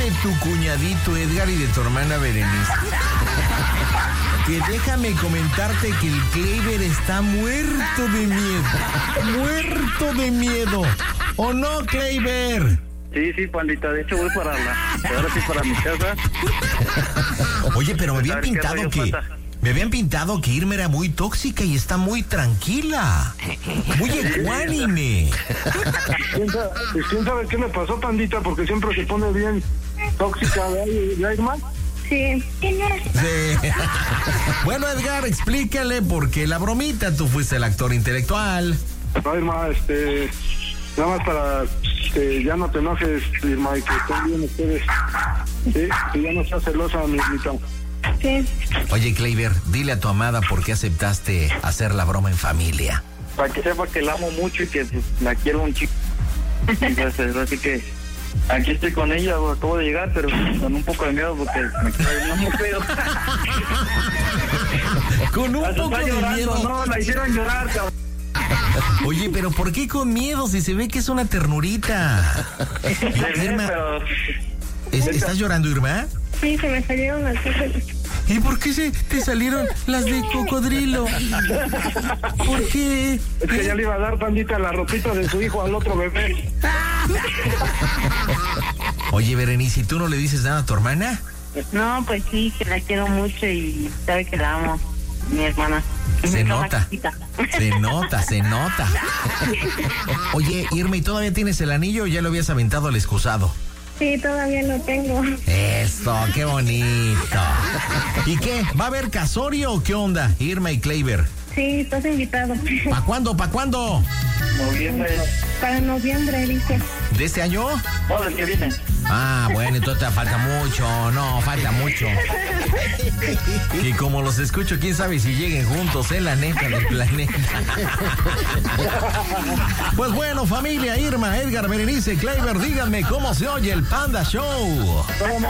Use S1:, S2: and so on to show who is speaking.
S1: de tu cuñadito Edgar y de tu hermana Berenice. Que déjame comentarte que el Kleiber está muerto de miedo. Muerto de miedo. ¿O no, Kleiber?
S2: Sí, pandita, de hecho voy ahora sí para mi casa.
S1: Oye, pero me habían pintado que Irma era muy tóxica y está muy tranquila. Muy ecuánime.
S3: ¿Quién sabe qué le pasó, pandita? Porque siempre se pone bien tóxica, ¿ya, Irma?
S4: Sí.
S1: Sí. Bueno, Edgar, explícale porque la bromita, tú fuiste el actor intelectual.
S3: No, Irma, nada más para que ya no te enojes, Irma, y que estén bien ustedes. Sí, que ya no seas celosa, mi hijita.
S4: Sí.
S1: Oye, Kleiber, dile a tu amada por qué aceptaste hacer la broma en familia.
S2: Para que sepa que la amo mucho y que pues, la quiero un chico. Entonces, así que aquí estoy con ella, acabo de llegar, pero con un poco de miedo porque me quedo muy feo.
S1: Con un poco de miedo.
S2: No, la hicieron llorar, cabrón.
S1: Oye, pero ¿por qué con miedo si se ve que es una ternurita? Irma, ¿estás llorando, Irma?
S4: Sí, se me salieron las cosas.
S1: ¿Y por qué se te salieron las de cocodrilo? ¿Por qué?
S3: Es que ya le iba a dar, pandita, la ropita de su hijo al otro bebé.
S1: Oye, Berenice, ¿y tú no le dices nada a tu hermana?
S4: No, pues sí, que la quiero mucho y sabe que la amo, mi hermana.
S1: Se nota. Se nota. Oye, Irma, ¿y todavía tienes el anillo o ya lo habías aventado al excusado?
S4: Sí, todavía lo tengo.
S1: Esto, qué bonito. ¿Y qué? ¿Va a haber casorio o qué onda, Irma y Kleiber?
S4: Sí, estás invitado.
S1: ¿Para cuándo?
S2: Noviembre.
S4: Para noviembre, dice.
S1: ¿De este año?
S2: No, del que viene.
S1: Ah, bueno, entonces te falta mucho. Falta mucho. Y como los escucho, quién sabe si lleguen juntos, la neta del planeta. Pues bueno, familia, Irma, Edgar, Berenice, Kleiber, díganme cómo se oye el Panda Show.